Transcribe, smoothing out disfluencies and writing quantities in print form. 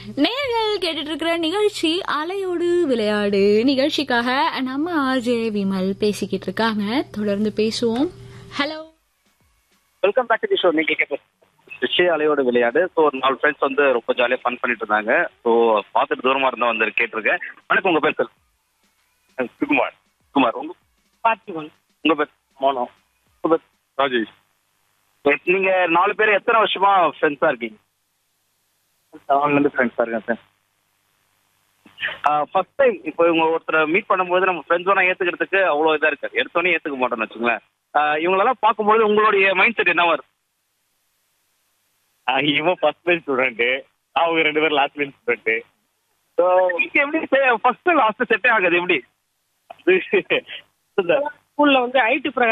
நேயர்கள் கேட்டுட்டு இருக்கிற நிகழ்ச்சி அலையோடு விளையாடு நிகழ்ச்சிக்காக நம்ம ஆர்ஜே விமல் பேசிக்கிட்டு இருக்காங்க. தொடர்ந்து பேசுவோம். Hello, welcome back to the show. நீங்க கேட்க அலையோட விளையாடு. ஸோ ஒரு 4 ஃப்ரெண்ட்ஸ் வந்து ரொம்ப ஜாலியாக ஃபன் பண்ணிட்டு இருந்தாங்க. ஸோ பார்த்துட்டு தூரமாக இருந்தால் வந்து கேட்டிருக்கேன். வணக்கம், உங்கள் பேர் சார்? சுகுமார். குமார். பார்த்திபன். உங்கள் பேர்? மோனோ. உங்கள் பேர்? ராஜேஷ். நீங்கள் 4 பேர் எத்தனை வருஷமா ஃப்ரெண்ட்ஸாக இருக்கீங்க? 7 ஃப்ரெண்ட்ஸாக இருக்கேன் சார். ஃபர்ஸ்ட் டைம் இப்போ இவங்க ஒருத்தரை மீட் பண்ணும்போது நம்ம ஃப்ரெண்ட்ஸோட ஏற்றுக்கிறதுக்கு அவ்வளோ இதாக இருக்காது. எடுத்தோடனே ஏற்றுக்க மாட்டோம்னு வச்சுங்களேன். இவங்களெல்லாம் பார்க்கும்போது உங்களுடைய மைண்ட் செட் என்ன வரும்? இவன் ஃபர்ஸ்ட் பெஞ்ச் ஸ்டூடெண்ட், அவங்க 2 பேரும் லாஸ்ட் பெஞ்ச் ஸ்டூடெண்ட். ஸோ எப்படி ஃபர்ஸ்ட் லாஸ்ட் செட்டே ஆகுது எப்படி? அது ஸ்கூல்ல வந்து ஐடி